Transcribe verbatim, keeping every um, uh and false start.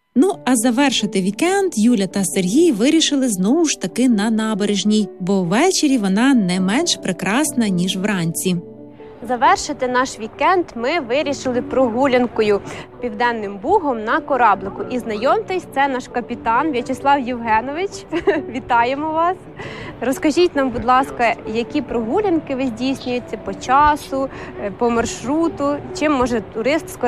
Ну, а завершити вікенд Юля та Сергій вирішили знову ж таки на набережній, бо ввечері вона не менш прекрасна, ніж вранці. Завершити наш вікенд ми вирішили прогулянкою Південним Бугом на кораблику. І знайомтесь, це наш капітан В'ячеслав Євгенович. Вітаємо вас! Розкажіть нам, будь ласка, які прогулянки ви здійснюєте по часу, по маршруту, чим може турист скористатися